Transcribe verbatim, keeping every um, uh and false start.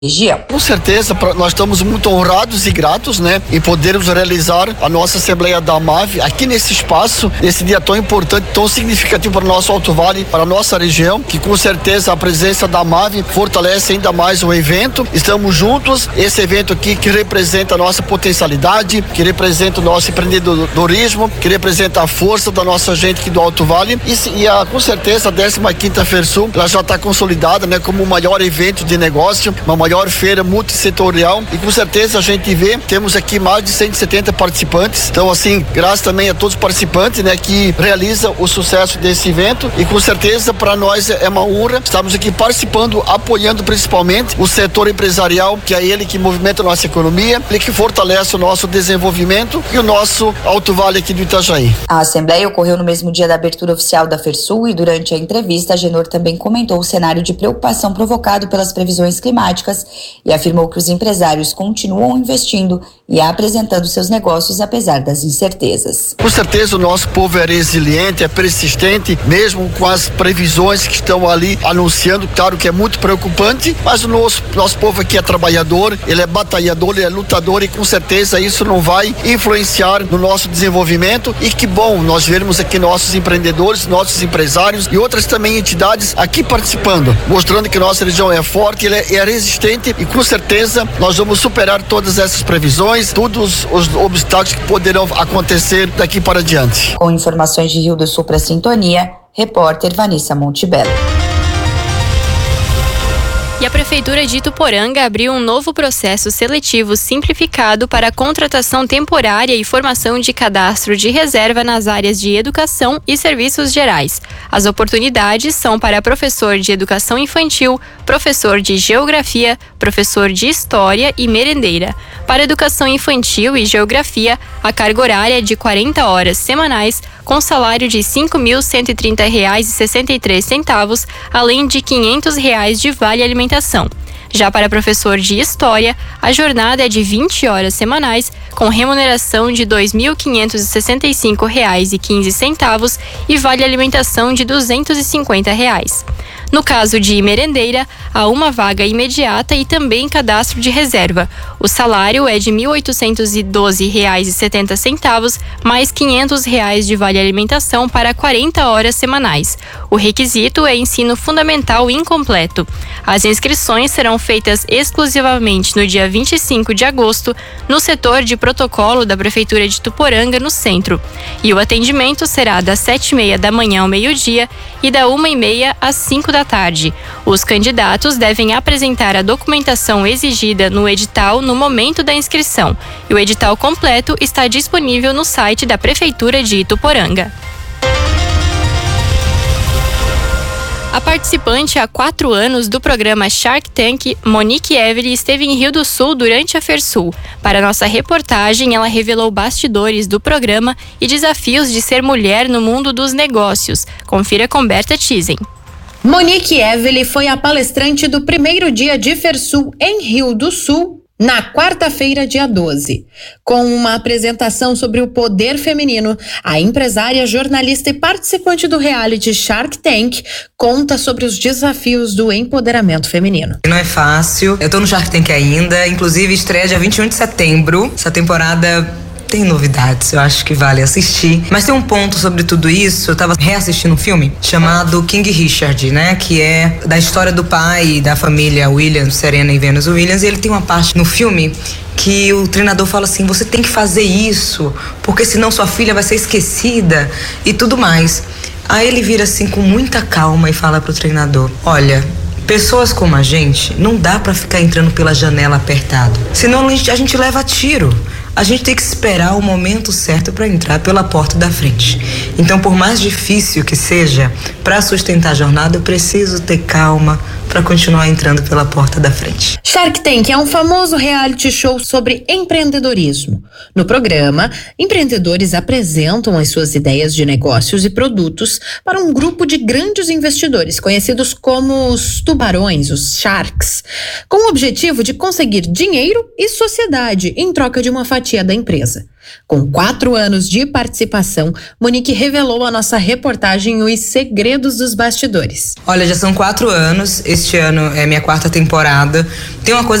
região. Com certeza, nós estamos muito honrados e gratos, né, em podermos realizar a nossa Assembleia da AMAV aqui nesse espaço, nesse dia tão importante, tão significativo para o nosso Alto Vale, para a nossa região, que com certeza a presença da AMAV fortalece ainda mais o evento. Estamos juntos, esse evento aqui que representa a nossa potencialidade, que representa o nosso empreendedorismo, que representa a força da nossa gente aqui do Alto Vale, e, e a, com certeza a décima quinta FERSUL, ela já está consolidada, né, como o maior evento de negócio, uma maior maior feira multissetorial, e com certeza a gente vê, temos aqui mais de cento e setenta participantes, então assim, graças também a todos os participantes, né, que realizam o sucesso desse evento, e com certeza para nós é uma honra, estamos aqui participando, apoiando principalmente o setor empresarial, que é ele que movimenta a nossa economia, ele que fortalece o nosso desenvolvimento e o nosso Alto Vale aqui do Itajaí. A Assembleia ocorreu no mesmo dia da abertura oficial da FERSUL, e durante a entrevista a Agenor também comentou o cenário de preocupação provocado pelas previsões climáticas e afirmou que os empresários continuam investindo e apresentando seus negócios apesar das incertezas. Com certeza o nosso povo é resiliente, é persistente, mesmo com as previsões que estão ali anunciando, claro que é muito preocupante, mas o nosso, nosso povo aqui é trabalhador, ele é batalhador, ele é lutador, e com certeza isso não vai influenciar no nosso desenvolvimento, e que bom nós vermos aqui nossos empreendedores, nossos empresários e outras também entidades aqui participando, mostrando que nossa região é forte, ele é, é resistente, e com certeza nós vamos superar todas essas previsões, todos os obstáculos que poderão acontecer daqui para diante. Com informações de Rio do Sul para Sintonia, repórter Vanessa Montebello. E a Prefeitura de Ituporanga abriu um novo processo seletivo simplificado para a contratação temporária e formação de cadastro de reserva nas áreas de educação e serviços gerais. As oportunidades são para professor de educação infantil, professor de geografia, professor de história e merendeira. Para educação infantil e geografia, a carga horária é de quarenta horas semanais, com salário de cinco mil cento e trinta reais e sessenta e três centavos, além de quinhentos reais de vale alimentação. Já para professor de História, a jornada é de vinte horas semanais, com remuneração de dois mil quinhentos e sessenta e cinco reais e quinze centavos e vale alimentação de duzentos e cinquenta reais. No caso de merendeira, há uma vaga imediata e também cadastro de reserva. O salário é de mil oitocentos e doze reais e setenta centavos, mais quinhentos reais de vale alimentação para quarenta horas semanais. O requisito é ensino fundamental incompleto. As inscrições serão feitas exclusivamente no dia vinte e cinco de agosto, no setor de protocolo da Prefeitura de Ituporanga, no centro. E o atendimento será das sete e meia da manhã ao meio-dia e da uma e meia às cinco da tarde. Os candidatos devem apresentar a documentação exigida no edital no momento da inscrição. E o edital completo está disponível no site da Prefeitura de Ituporanga. A participante há quatro anos do programa Shark Tank, Monique Evelyn, esteve em Rio do Sul durante a FERSUL. Para nossa reportagem, ela revelou bastidores do programa e desafios de ser mulher no mundo dos negócios. Confira com Berta Tizen. Monique Evelyn foi a palestrante do primeiro dia de FERSUL em Rio do Sul, na quarta-feira, dia doze. Com uma apresentação sobre o poder feminino, a empresária, jornalista e participante do reality Shark Tank conta sobre os desafios do empoderamento feminino. Não é fácil, eu tô no Shark Tank ainda, inclusive estreia dia vinte e um de setembro. Essa temporada tem novidades, eu acho que vale assistir. Mas tem um ponto sobre tudo isso, eu tava reassistindo um filme chamado King Richard, né? Que é da história do pai e da família Williams, Serena e Venus Williams. E ele tem uma parte no filme que o treinador fala assim, você tem que fazer isso, porque senão sua filha vai ser esquecida e tudo mais. Aí ele vira assim com muita calma e fala pro treinador, olha, pessoas como a gente, não dá pra ficar entrando pela janela apertado, senão a gente, a gente leva tiro. A gente tem que esperar o momento certo para entrar pela porta da frente. Então, por mais difícil que seja, para sustentar a jornada, eu preciso ter calma para continuar entrando pela porta da frente. Shark Tank é um famoso reality show sobre empreendedorismo. No programa, empreendedores apresentam as suas ideias de negócios e produtos para um grupo de grandes investidores, conhecidos como os tubarões, os sharks, com o objetivo de conseguir dinheiro e sociedade em troca de uma fatia fatia da empresa. Com quatro anos de participação, Monique revelou à nossa reportagem os segredos dos bastidores. Olha, já são quatro anos, este ano é minha quarta temporada. Tem uma coisa